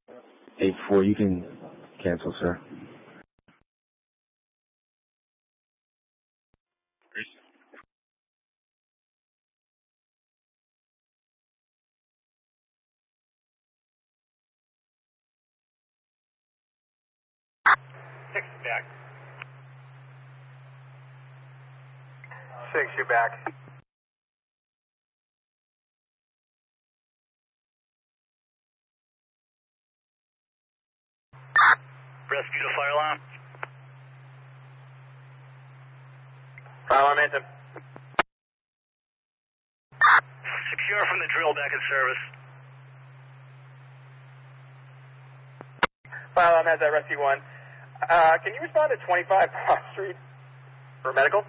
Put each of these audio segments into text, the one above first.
8-4, you can cancel, sir. Six, back. 6, you're back. Rescue to fire alarm. Fire alarm anthem. Secure from the drill, back in service. Fire alarm has that rescue 1. Can you respond to 25 Cross Street for medical?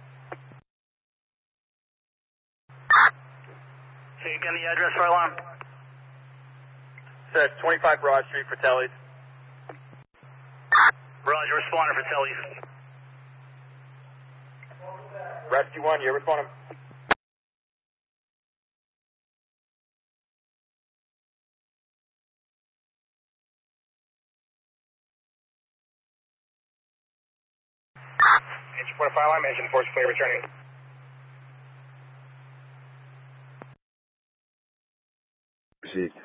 Say again the address, fire alarm. Sir, 25 Broad Street for Telly's. Roger, responder for Telly's. Rescue 1, you're responding. Engine 4 fire alarm, engine 4 is clear, returning. Proceed.